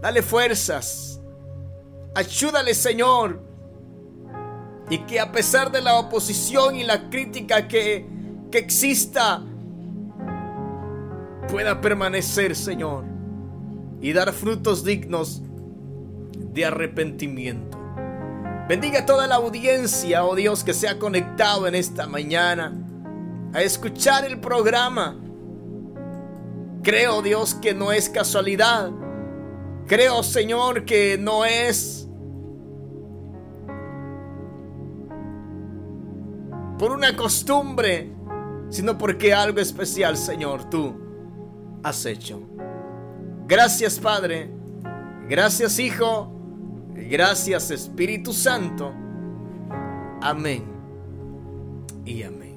Dale fuerzas. Ayúdale, Señor. Y que a pesar de la oposición y la crítica que exista, pueda permanecer, Señor, y dar frutos dignos de arrepentimiento. Bendiga a toda la audiencia, oh Dios, que se ha conectado en esta mañana a escuchar el programa. Creo, Dios, que no es casualidad. Creo, Señor, que no es por una costumbre, sino porque algo especial, Señor, tú has hecho. Gracias, Padre. Gracias, Hijo. Gracias, Espíritu Santo. Amén y amén.